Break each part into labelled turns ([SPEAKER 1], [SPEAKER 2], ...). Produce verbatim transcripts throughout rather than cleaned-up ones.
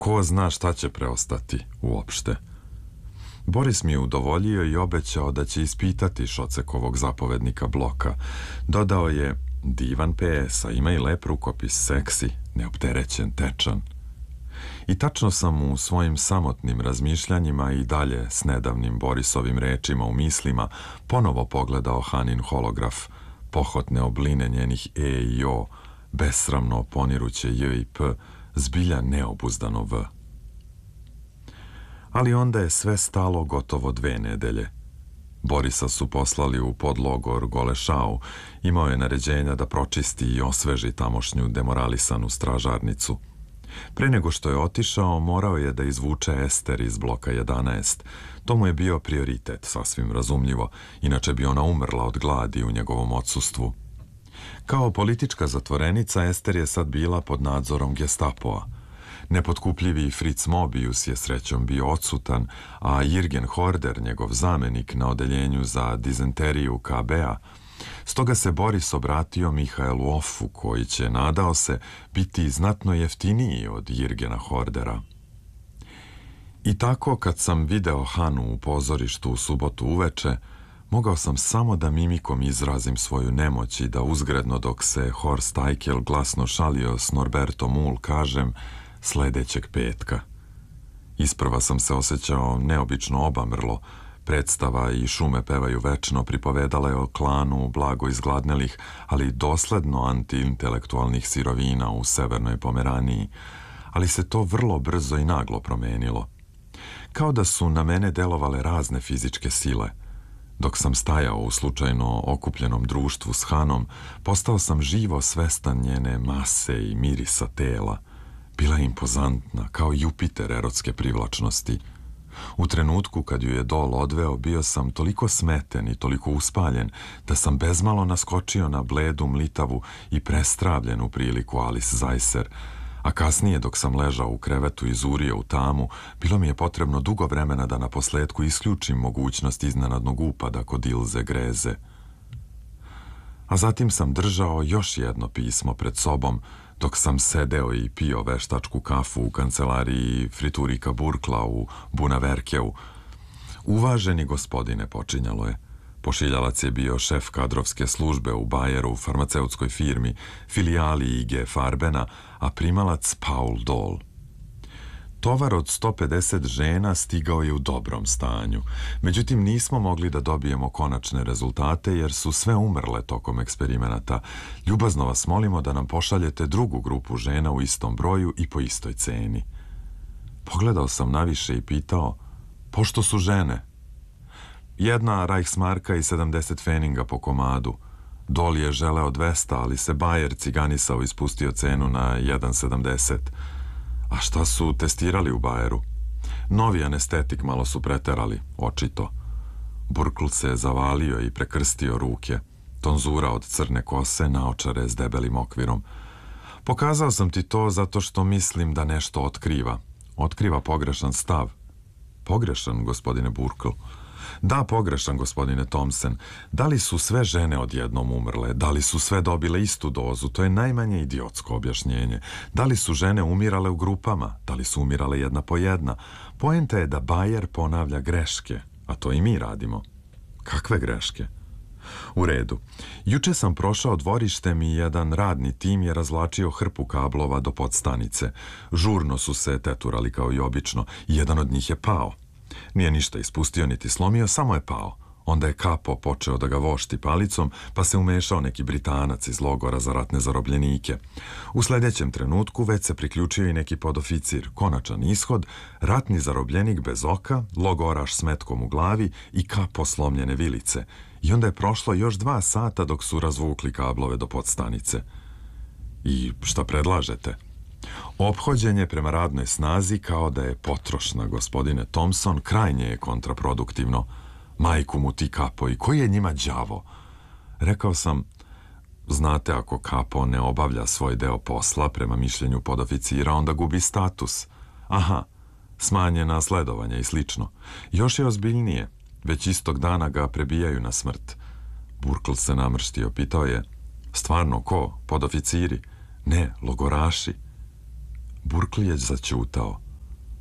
[SPEAKER 1] Ko zna šta će preostati uopšte. Boris mi je udovoljio i obećao da će ispitati Šocekovog zapovednika bloka. Dodao je, divan P S, a ima i lep rukopis, seksi, neopterećen, tečan. I tačno sam u svojim samotnim razmišljanjima i dalje s nedavnim Borisovim rečima u mislima ponovo pogledao Hanin holograf, pohotne obline njenih E i O, besramno poniruće J i P, zbilja neobuzdano V. Ali onda je sve stalo gotovo dve nedelje. Borisa su poslali u podlogor Golešau, imao je naređenja da pročisti i osveži tamošnju demoralisanu stražarnicu. Pre nego što je otišao, morao je da izvuče Ester iz bloka jedanaest. To mu je bio prioritet, sasvim razumljivo, inače bi ona umrla od gladi u njegovom odsustvu. Kao politička zatvorenica, Ester je sad bila pod nadzorom Gestapoa. Nepotkupljivi Fritz Mobius je srećom bio odsutan, a Jürgen Horder, njegov zamenik na odeljenju za dizenteriju K B-a, stoga se Boris obratio Mihaelu Offu, koji će, nadao se, biti znatno jeftiniji od Jürgena Hordera. I tako, kad sam video Hanu u pozorištu u subotu uveče, mogao sam samo da mimikom izrazim svoju nemoć i da uzgredno, dok se Horst Eichel glasno šalio s Norbertom Muhl, kažem sledećeg petka. Isprva sam se osjećao neobično obamrlo. Predstava i Šume pevaju večno pripovedale o klanu blago izgladnelih, ali dosledno antiintelektualnih sirovina u severnoj Pomeraniji, ali se to vrlo brzo i naglo promenilo. Kao da su na mene delovale razne fizičke sile. Dok sam stajao u slučajno okupljenom društvu s Hanom, postao sam živo svestan njene mase i mirisa tela. Bila je impozantna, kao Jupiter erotske privlačnosti. U trenutku kad ju je Dol odveo, bio sam toliko smeten i toliko uspaljen da sam bezmalo naskočio na bledu mlitavu i prestravljenu priliku Alice Zajser, a kasnije dok sam ležao u krevetu i zurio u tamu, bilo mi je potrebno dugo vremena da na posledku isključim mogućnost iznenadnog upada kod Ilze Greze. A zatim sam držao još jedno pismo pred sobom, dok sam sedeo i pio veštačku kafu u kancelariji Friturika Burkla u Bunaverkeu. Uvaženi gospodine, počinjalo je. Pošiljalac je bio šef kadrovske službe u Bayeru, farmaceutskoj firmi, filijali I G Farbena, a primalac Paul Dol. Tovar od sto pedeset žena stigao je u dobrom stanju. Međutim, nismo mogli da dobijemo konačne rezultate jer su sve umrle tokom eksperimenata. Ljubazno vas molimo da nam pošaljete drugu grupu žena u istom broju i po istoj ceni. Pogledao sam naviše i pitao, pošto su žene? Jedna Reichsmarka i sedamdeset feninga po komadu. Dol je želeo dvesta, ali se Bayer ciganisao i spustio cenu na jedan sedamdeset. A šta su testirali u Bayeru? Novi anestetik, malo su preterali, očito. Burkl se zavalio i prekrstio ruke. Tonzura od crne kose, naočare s debelim okvirom. Pokazao sam ti to zato što mislim da nešto otkriva. Otkriva pogrešan stav. Pogrešan, gospodine Burkl? Da, pogrešan, gospodine Thomsen. Da li su sve žene odjednom umrle? Da li su sve dobile istu dozu? To je najmanje idiotsko objašnjenje. Da li su žene umirale u grupama? Da li su umirale jedna po jedna? Poenta je da Bayer ponavlja greške, a to i mi radimo. Kakve greške? U redu. Juče sam prošao dvorištem i jedan radni tim je razvlačio hrpu kablova do podstanice. Žurno su se teturali kao i obično. Jedan od njih je pao. Nije ništa ispustio niti slomio, samo je pao. Onda je Kapo počeo da ga vošti palicom, pa se umešao neki Britanac iz logora za ratne zarobljenike. U sledećem trenutku već se priključio i neki podoficir. Konačan ishod, ratni zarobljenik bez oka, logoraš s metkom u glavi i Kapo slomljene vilice. I onda je prošlo još dva sata dok su razvukli kablove do podstanice. I šta predlažete? Ophođenje prema radnoj snazi kao da je potrošna, gospodine Thompson, krajnje je kontraproduktivno. Majku mu ti Kapo i koji je njima đavo? Rekao sam, znate, ako Kapo ne obavlja svoj deo posla prema mišljenju podoficira, onda gubi status. Aha, smanjena sledovanja i slično. Još je ozbiljnije, već istog dana ga prebijaju na smrt. Burkl se namrštio, pitao je, stvarno ko? Podoficiri? Ne, logoraši. Burkl je začutao.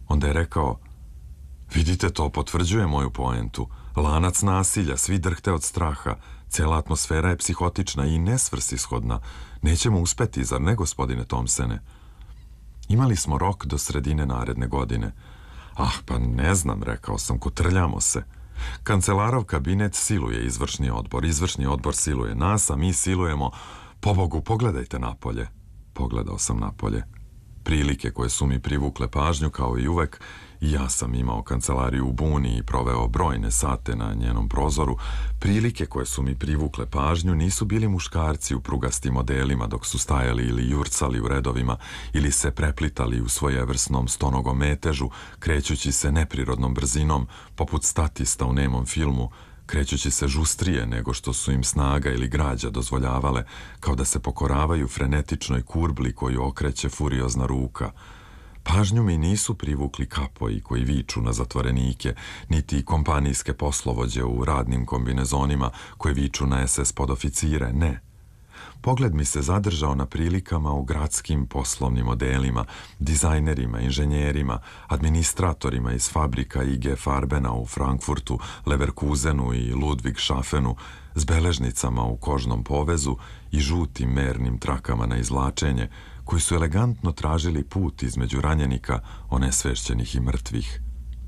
[SPEAKER 1] Onda je rekao, vidite, to potvrđuje moju poentu. Lanac nasilja, svi drhte od straha. Cela atmosfera je psihotična i nesvrsishodna. Nećemo uspeti, zar ne, gospodine Thompsone? Imali smo rok do sredine naredne godine. Ah, pa ne znam, rekao sam, kotrljamo se. Kancelarov kabinet siluje izvršni odbor. Izvršni odbor siluje nas, a mi silujemo... Pobogu, pogledajte napolje. Pogledao sam napolje. Prilike koje su mi privukle pažnju, kao i uvek, i ja sam imao kancelariju u Buni i proveo brojne sate na njenom prozoru. Prilike koje su mi privukle pažnju nisu bili muškarci u prugastim modelima dok su stajali ili jurcali u redovima ili se preplitali u svojevrsnom stonogom metežu, krećući se neprirodnom brzinom, poput statista u nemom filmu, krećući se žustrije nego što su im snaga ili građa dozvoljavale, kao da se pokoravaju frenetičnoj kurbli koju okreće furiozna ruka. Pažnju mi nisu privukli kapoji koji viču na zatvorenike, niti kompanijske poslovođe u radnim kombinezonima koje viču na es es podoficire, ne. Pogled mi se zadržao na prilikama u gradskim poslovnim modelima, dizajnerima, inženjerima, administratorima iz fabrika I G Farbena u Frankfurtu, Leverkusenu i Ludwigshafenu, s beležnicama u kožnom povezu i žutim mernim trakama na izvlačenje, koji su elegantno tražili put između ranjenika, onesvešćenih i mrtvih.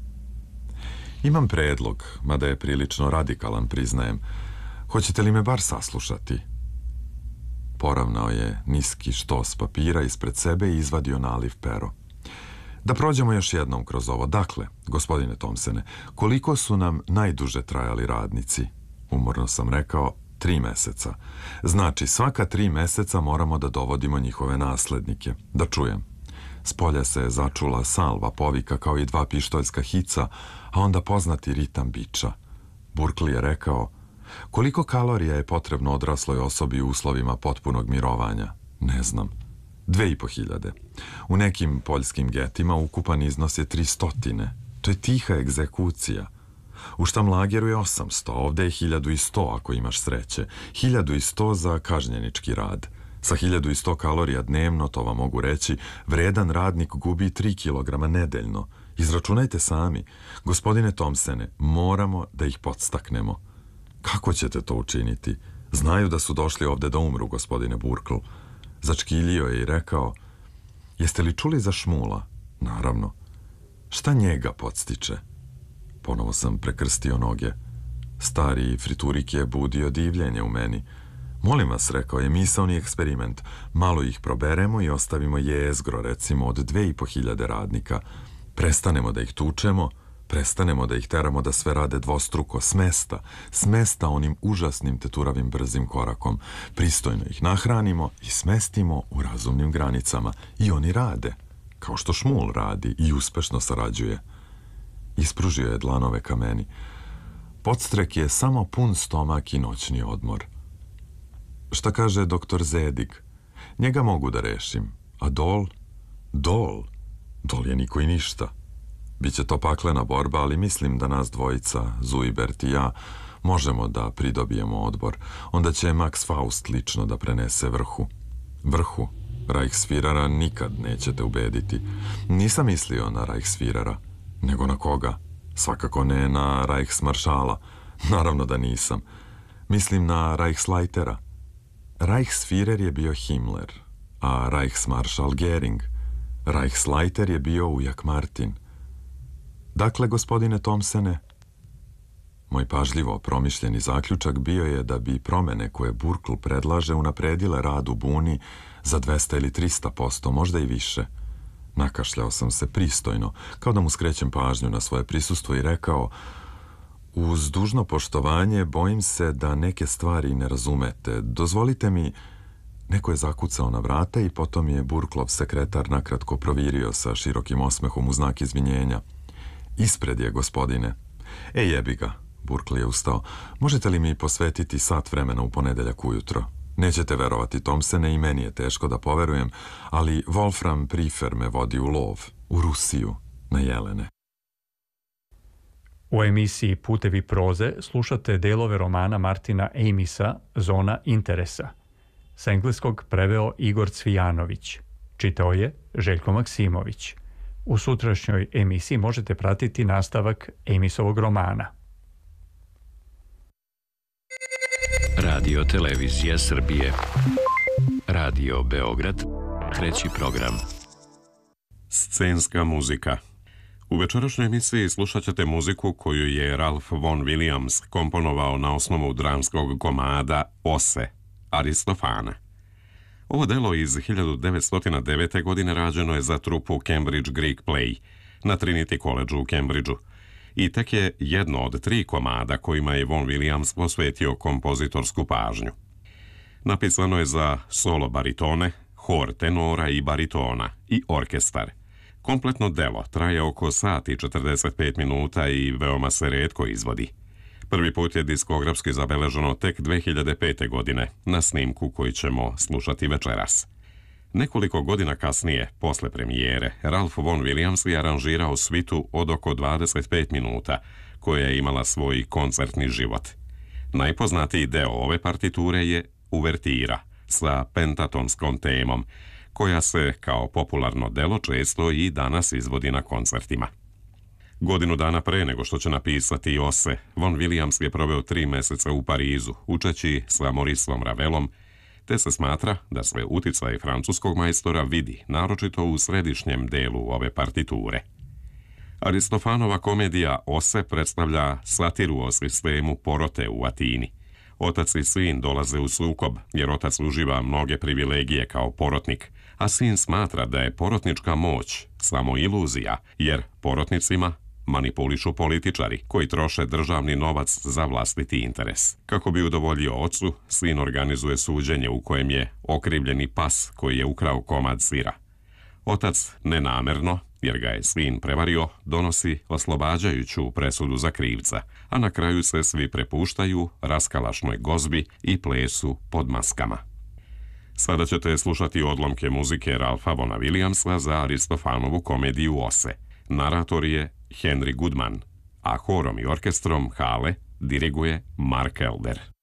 [SPEAKER 1] Imam predlog, mada je prilično radikalan, priznajem. Hoćete li me bar saslušati? Poravnao je niski štos papira ispred sebe i izvadio naliv pero. Da prođemo još jednom kroz ovo. Dakle, gospodine Thompsone, koliko su nam najduže trajali radnici? Umorno sam rekao, tri meseca. Znači, svaka tri meseca moramo da dovodimo njihove naslednike. Da čujem. Spolja se začula salva povika kao i dva pištoljska hica, a onda poznati ritam biča. Burkli je rekao, koliko kalorija je potrebno odrasloj osobi u uslovima potpunog mirovanja? Ne znam. Dve i po hiljade. U nekim poljskim getima ukupan iznos je tri stotine. To je tiha egzekucija. U štamlageru je osamsto, ovde je hiljadu i sto ako imaš sreće. Hiljadu i sto za kažnjenički rad. Sa hiljadu i sto kalorija dnevno, to vam mogu reći, vredan radnik gubi tri kilograma nedeljno. Izračunajte sami. Gospodine Thompsone, moramo da ih podstaknemo. Kako ćete to učiniti? Znaju da su došli ovde da umru, gospodine Burkle. Začkiljio je i rekao, jeste li čuli za Šmula? Naravno. Šta njega podstiče? Ponovo sam prekrstio noge. Stari friturik je budio divljenje u meni. Molim vas, rekao je, misaoni eksperiment. Malo ih proberemo i ostavimo jezgro, recimo, od dve i po hiljade radnika. Prestanemo da ih tučemo, prestanemo da ih teramo da sve rade dvostruko, s mesta, s mesta onim užasnim teturavim brzim korakom. Pristojno ih nahranimo i smestimo u razumnim granicama. I oni rade, kao što Šmul radi i uspešno sarađuje. Ispružio je dlanove ka meni. Podstrek je samo pun stomak i noćni odmor. Šta kaže doktor Zedig? Njega mogu da rešim. A Dol? Dol? Dol je niko i ništa. Biće to paklena borba, ali mislim da nas dvojica, Zuibert i ja, možemo da pridobijemo odbor. Onda će Max Faust lično da prenese vrhu. Vrhu? Reichsführera nikad nećete ubediti. Nisam mislio na Reichsführera. Nego na koga? Svakako ne na Reichsmaršala. Naravno da nisam. Mislim na Reichsleitera. Reichsführer je bio Himmler, a Reichsmaršal Gering. Reichsleiter je bio ujak Martin. Dakle, gospodine Thompsone, moj pažljivo promišljeni zaključak bio je da bi promene koje Burkle predlaže unapredile rad u Buni za dvesta ili trista posto, možda i više. Nakašljao sam se pristojno, kao da mu skrećem pažnju na svoje prisustvo i rekao, uz dužno poštovanje bojim se da neke stvari ne razumete. Dozvolite mi... Neko je zakucao na vrata i potom je Burklov sekretar nakratko provirio sa širokim osmehom u znak izvinjenja. Ispred je, gospodine. E, jebi ga, Burkle je ustao. Možete li mi posvetiti sat vremena u ponedeljak ujutro? Nećete verovati, Thompsone, i meni je teško da poverujem, ali Wolfram Prifer me vodi u lov, u Rusiju, na jelene.
[SPEAKER 2] U emisiji Putevi proze slušate delove romana Martina Amisa Zona interesa. S engleskog preveo Igor Cvijanović. Čitao je Željko Maksimović. U sutrašnjoj emisiji možete pratiti nastavak Amisovog romana.
[SPEAKER 3] Radio Televizija Srbije. Radio Beograd. Treći program.
[SPEAKER 4] Scenska muzika. U večerašnjoj emisiji slušat ćete muziku koju je Ralph Vaughan Williams komponovao na osnovu dramskog komada Ose, Aristofana. Ovo delo iz hiljadu devetsto devete. godine rađeno je za trupu Cambridge Greek Play na Trinity College u Cambridgeu i tek je jedno od tri komada kojima je Vaughan Williams posvetio kompozitorsku pažnju. Napisano je za solo baritone, hor tenora i baritona i orkestar. Kompletno delo traje oko sat i četrdeset pet minuta i veoma se retko izvodi. Prvi put je diskografski zabeleženo tek dve hiljade pete. godine na snimku koji ćemo slušati večeras. Nekoliko godina kasnije, posle premijere, Ralph Vaughan Williams je aranžirao svitu od oko dvadeset pet minuta, koja je imala svoj koncertni život. Najpoznatiji deo ove partiture je uvertira sa pentatonskom temom, koja se kao popularno delo često i danas izvodi na koncertima. Godinu dana pre nego što će napisati Ose, Vaughan Williams je proveo tri meseca u Parizu, učeći sa Mauriceom Ravelom, te se smatra da sve uticaj francuskog majstora vidi, naročito u središnjem delu ove partiture. Aristofanova komedija Ose predstavlja satiru o sistemu porote u Atini. Otac i sin dolaze u sukob, jer otac uživa mnoge privilegije kao porotnik, a sin smatra da je porotnička moć samo iluzija, jer porotnicima manipulišu političari koji troše državni novac za vlastiti interes. Kako bi udovoljio ocu, sin organizuje suđenje u kojem je okrivljeni pas koji je ukrao komad sira. Otac nenamerno, jer ga je sin prevario, donosi oslobađajuću presudu za krivca, a na kraju se svi prepuštaju raskalašnoj gozbi i plesu pod maskama. Sada ćete slušati odlomke muzike Ralpha Vaughana Williamsa za Aristofanovu komediju Ose. Narator je Henry Goodman, a horom i orkestrom Hale diriguje Mark Elder.